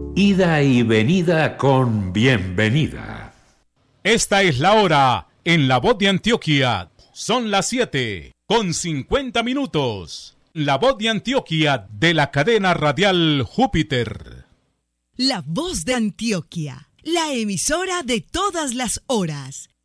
Ida y venida con bienvenida. Esta es la hora en La Voz de Antioquia. Son las 7:50. La Voz de Antioquia de la cadena radial Júpiter. La Voz de Antioquia, la emisora de todas las horas.